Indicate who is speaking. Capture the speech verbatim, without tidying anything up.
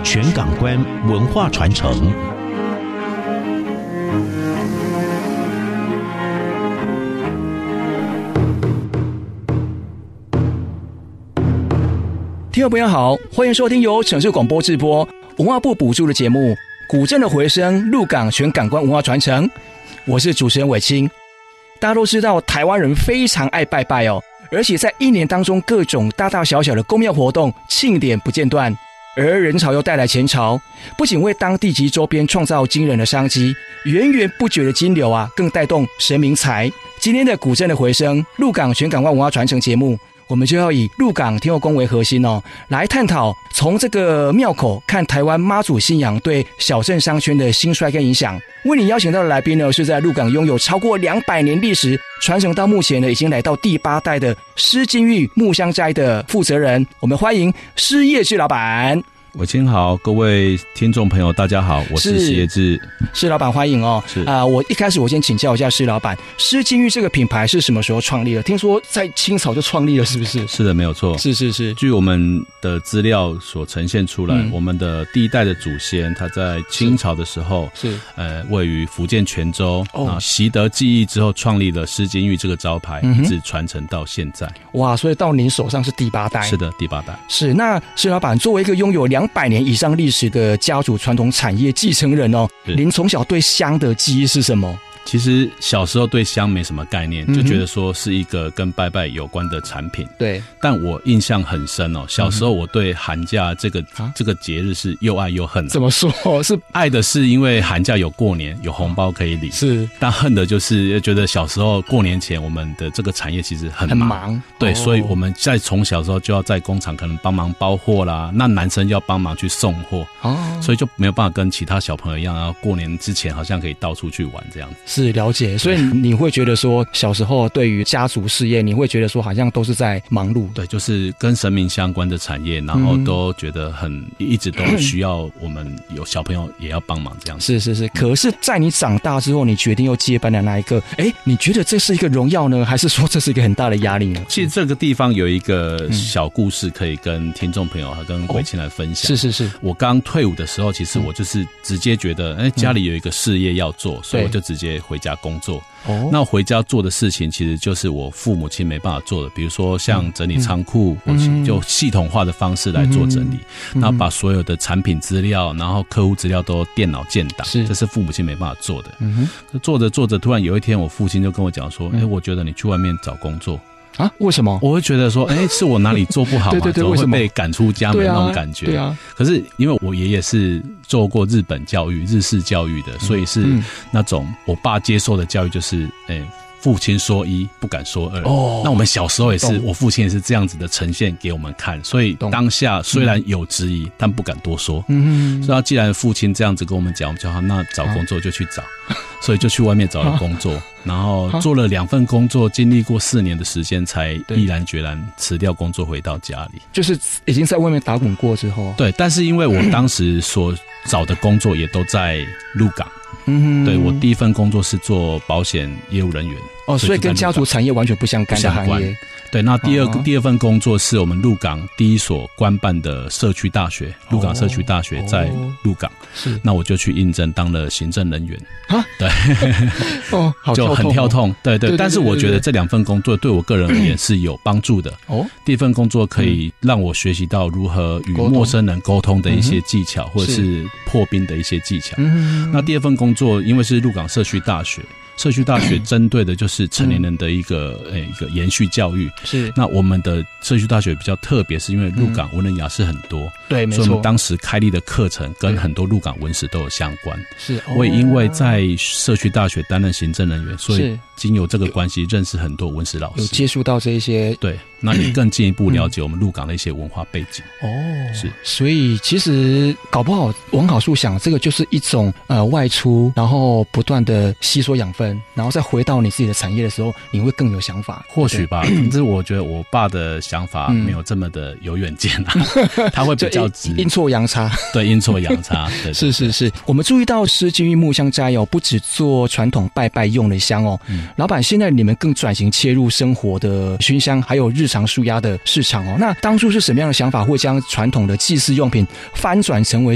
Speaker 1: 全港湾文化传承。
Speaker 2: 听众朋友好，欢迎收听由城市广播直播、文化部补助的节目《古镇的回声：鹿港全港湾文化传承》。我是主持人伟清。大家都知道，台湾人非常爱拜拜哦，而且在一年当中，各种大大小小的公庙活动、庆典不间断。而人潮又带来钱潮，不仅为当地及周边创造惊人的商机，源源不绝的金流啊，更带动神明财。今天的古镇的回声，鹿港全港湾文化传承节目，我们就要以鹿港天后宫为核心哦，来探讨从这个庙口看台湾妈祖信仰对小镇商圈的兴衰跟影响。为你邀请到的来宾呢，是在鹿港拥有超过两百年历史，传承到目前呢，已经来到第八代的施金玉木香斋的负责人。我们欢迎施业志老板。
Speaker 3: 伟清好，各位听众朋友大家好，我是施业志。
Speaker 2: 施老板欢迎哦。是啊、呃，我一开始我先请教一下施老板，施金玉这个品牌是什么时候创立的？听说在清朝就创立了，是不是？
Speaker 3: 是的，没有错。
Speaker 2: 是是是。
Speaker 3: 据我们的资料所呈现出来，嗯、我们的第一代的祖先他在清朝的时候是呃位于福建泉州，哦，习得技艺之后创立了施金玉这个招牌，嗯、一直传承到现在。
Speaker 2: 哇，所以到您手上是第八代。
Speaker 3: 是的，第八代。
Speaker 2: 是。那施老板作为一个拥有两百年以上历史的家族传统产业继承人哦，您从小对香的记忆是什么？
Speaker 3: 其实小时候对香没什么概念，就觉得说是一个跟拜拜有关的产品。对，但我印象很深哦。小时候我对寒假这个、嗯、这个节日是又爱又恨的。
Speaker 2: 怎么说？是
Speaker 3: 爱的是因为寒假有过年，有红包可以领。是，但恨的就是觉得小时候过年前我们的这个产业其实很忙。很忙对、哦，所以我们在从小时候就要在工厂可能帮忙包货啦，那男生要帮忙去送货。哦，所以就没有办法跟其他小朋友一样，然后过年之前好像可以到处去玩这样子。
Speaker 2: 是了解，所以你会觉得说小时候对于家族事业，你会觉得说好像都是在忙碌。
Speaker 3: 对，就是跟神明相关的产业，然后都觉得很一直都需要我们有小朋友也要帮忙这样子。
Speaker 2: 是是是，可是在你长大之后，你决定要接班的那一个，哎，你觉得这是一个荣耀呢，还是说这是一个很大的压力呢？
Speaker 3: 其实这个地方有一个小故事可以跟听众朋友和跟伟清来分享。哦、是是是，我刚退伍的时候，其实我就是直接觉得，哎，家里有一个事业要做，所以我就直接回家工作。哦，那我回家做的事情其实就是我父母亲没办法做的，比如说像整理仓库，嗯、我就系统化的方式来做整理，嗯、然后把所有的产品资料，然后客户资料都电脑建档，这是父母亲没办法做的。嗯哼，做着做着，突然有一天，我父亲就跟我讲说：“哎、嗯欸，我觉得你去外面找工作。”
Speaker 2: 啊？为什么？
Speaker 3: 我会觉得说，哎、欸，是我哪里做不好吗？对对对，怎么会被赶出家门那种感觉？对啊。可是因为我爷爷是做过日本教育、日式教育的，所以是那种我爸接受的教育就是，哎、欸。父亲说一，不敢说二。哦，那我们小时候也是，我父亲也是这样子的呈现给我们看，所以当下虽然有质疑，嗯、但不敢多说。嗯，所以既然父亲这样子跟我们讲，我们就好，那找工作就去找，啊、所以就去外面找了工作，啊、然后做了两份工作，经历过四年的时间，才毅然决然辞掉工作，回到家里。
Speaker 2: 就是已经在外面打滚过之后，
Speaker 3: 对，但是因为我当时所找的工作也都在鹿港。嗯，对，我第一份工作是做保险业务人员。
Speaker 2: 哦，所以跟家族产业完全不相干的行业。
Speaker 3: 对，那第二个、哦、第二份工作是我们鹿港第一所官办的社区大学，鹿港社区大学在鹿港。是、哦，那我就去应征当了行政人员。啊，对，
Speaker 2: 哦，好
Speaker 3: 就很跳痛。对 对, 对, 对, 对, 对, 对，但是我觉得这两份工作对我个人而言是有帮助的。哦，第一份工作可以让我学习到如何与陌生人沟通的一些技巧，或者是破冰的一些技巧。嗯，那第二份工作因为是鹿港社区大学。社区大学针对的就是成年人的一个、嗯欸、一个延续教育。是，那我们的社区大学比较特别，是因为鹿港文人雅士很多，嗯、对，没错。所以我们当时开立的课程跟很多鹿港文史都有相关。是，哦、我也因为在社区大学担任行政人员，所以经由这个关系认识很多文史老师，
Speaker 2: 有接触到这一些。
Speaker 3: 对，那你更进一步了解我们鹿港的一些文化背景。哦、嗯，是。
Speaker 2: 所以其实搞不好往好处想，这个就是一种呃外出，然后不断的吸收养分。然后再回到你自己的产业的时候，你会更有想法，
Speaker 3: 或许吧。可是我觉得我爸的想法没有这么的有远见啊，嗯、他会比较直，
Speaker 2: 阴错阳差。
Speaker 3: 对，阴错阳差。对对对，
Speaker 2: 是是是，我们注意到施金玉木香斋哦，不只做传统拜拜用的香哦，嗯、老板现在你们更转型切入生活的熏香，还有日常舒压的市场哦。那当初是什么样的想法，会将传统的祭祀用品翻转成为